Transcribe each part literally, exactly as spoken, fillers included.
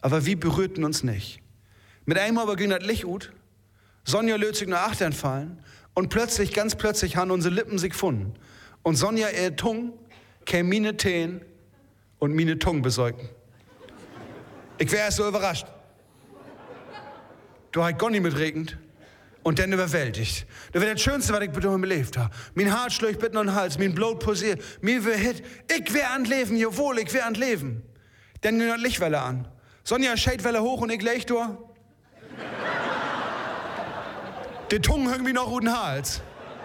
Aber wir berührten uns nicht. Mit einmal aber ging das Licht ut, Sonja löst sich nach achtern fallen und plötzlich, ganz plötzlich, haben unsere Lippen sich gefunden. Und Sonja, ihr Tung, käm meine Teen und meine Tung besäugten. Ich wär erst so überrascht. Du hast gar nicht mitregend und dann überwältigt. Das wäre das Schönste, was ich bitte mal belebt habe. Mein Hart schlägt bitte noch den Hals, mein Blut pulsiert, mir wär hit. Ich wär an Leben, jawohl, ich wär an Leben. Dann ging das Lichtwelle an. Sonja Scheidwelle hoch und ich leg durch. Die Tung hängt mir noch um den Hals.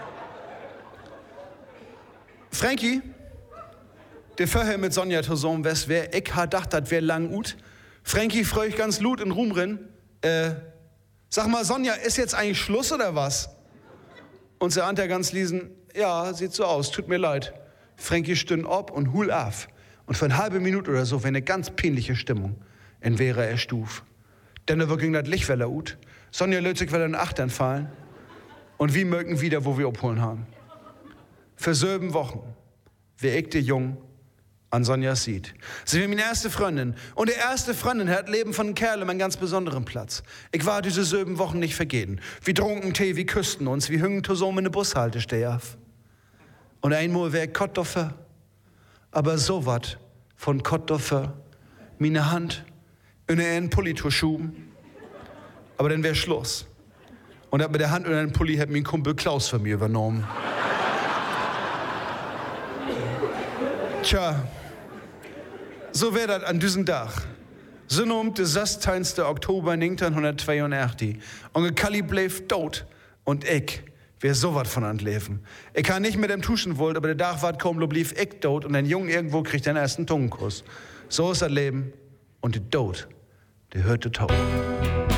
Frankie, der vorher mit Sonja zusammen wes wär, ich ha dacht, das wär lang ut. Frankie freu ich ganz lut in Ruhm rin. Äh, sag mal, Sonja, ist jetzt eigentlich Schluss oder was? Und sie antwortet ganz liesen, ja, sieht so aus, tut mir leid. Frankie stünn ob und hul af. Und für eine halbe Minute oder so wär eine ganz peinliche Stimmung. En wäre er stuf. Denn da ging das Lichtwelle ut. Sonja löst wieder in Achtern fallen. Und wir mögen wieder, wo wir abholen haben. Für sieben Wochen wär ich der Jung an Sonjas sieht. Sie war meine erste Freundin. Und die erste Freundin hat Leben von einem Kerl an einem ganz besonderen Platz. Ich war diese sieben Wochen nicht vergehen. Wir trunken Tee, wir küssten uns, wir hingen zusammen in eine Bushaltestelle auf. Und einmal wär ich Kott dafür. Aber so wat von Kott dafür. Meine Hand in einen Pulli zu schuben. Aber dann wär Schluss. Und hat mit der Hand in einen Pulli hat mein Kumpel Klaus von mir übernommen. Tja, so wär das an diesem Tag. So um den sechzehnten Oktober neunzehnhundertzweiundachtzig. Und Kalli bleef tot. Und ich wär so wat von an Leben. Ich kann nicht mit dem tuschen wollen, aber der Tag war kaum, blieb ich tot. Und ein Junge irgendwo kriegt den ersten Tungenkuss. So ist das Leben. Und der Tod, der hört der Tod.